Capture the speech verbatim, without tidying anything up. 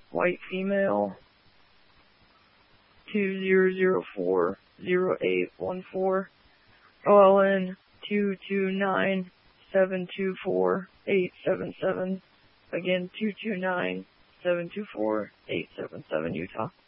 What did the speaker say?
white female, two zero zero four zero eight one four, O L N two two nine seven two four eight seven seven, again two two nine seven two four eight seven seven, Utah.